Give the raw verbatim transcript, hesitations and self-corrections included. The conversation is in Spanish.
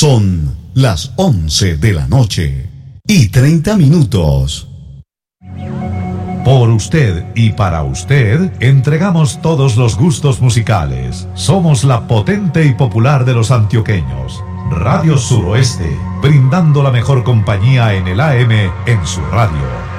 Son las once de la noche y treinta minutos. Por usted y para usted, entregamos todos los gustos musicales. Somos la potente y popular de los antioqueños. Radio Suroeste, brindando la mejor compañía en el A M en su radio.